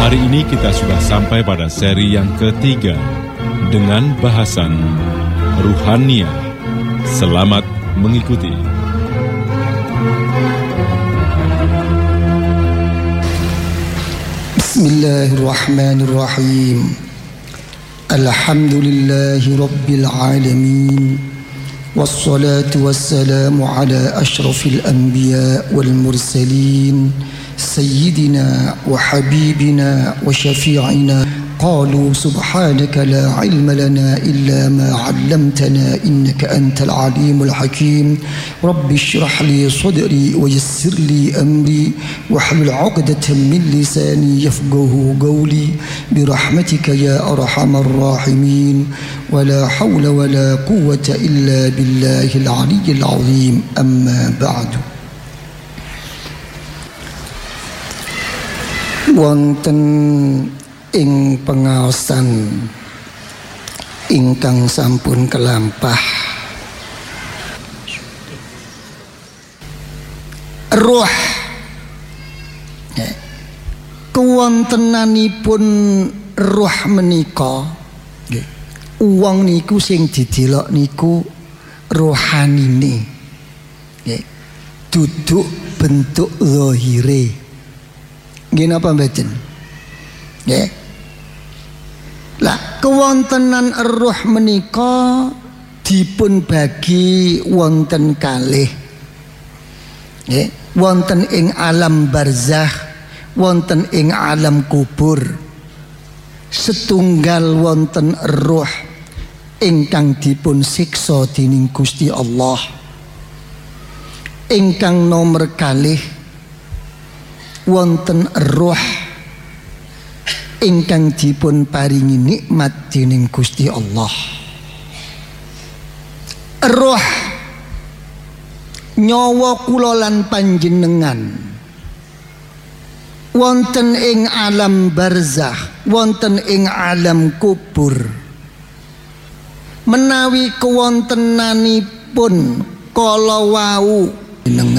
Hari ini kita sudah sampai pada seri yang ketiga dengan bahasan Ruhaniyah. Selamat mengikuti. Bismillahirrahmanirrahim. Alhamdulillahi rabbil alamin. Wassalatu wassalamu ala ashrafil anbiya wal mursalin sayyidina wa habibina wa syafi'ina. قالوا سبحانك لا علم لنا إلا ما علمتنا إنك أنت العليم الحكيم. رب اشرح لي صدري ويسر لي أمري واحلل عقدة من لساني يفقه قولي برحمتك يا أرحم الراحمين. ولا حول ولا قوة إلا بالله العلي العظيم. أما بعد. wonten ing pengaosan ingkang sampun kelampah, ruh kewontenanipun ruh menika wong niku sing didelok niku rohanine, duduk bentuk zahire. Nggih napa mboten? Nggih. Lah kewontenan ruh menika dipun bagi wonten kalih. Nggih, wonten ing alam barzakh, wonten ing alam kubur. Setunggal wonten ruh ingkang dipun siksa dening Gusti Allah. Ingkang nomor kalih wonten ruh ingkang dipun paringi nikmat dening Gusti Allah. Roh nyawa kula lan panjenengan wonten ing alam barzakh, wonten ing alam kubur. Menawi kewontenanipun kala wau